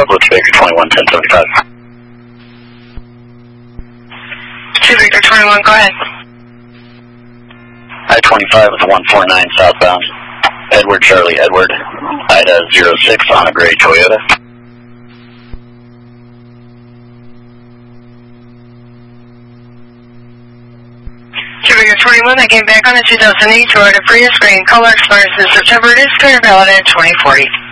Blitz Baker 21-1075. 2 Victor 21, go ahead. I-25 with 149 southbound. Edward Charlie Edward. Ida 06 on a gray Toyota. Victor 21, that came back on the 2008 Toyota Prius, green color, expires this September. It is clear valid at 2040.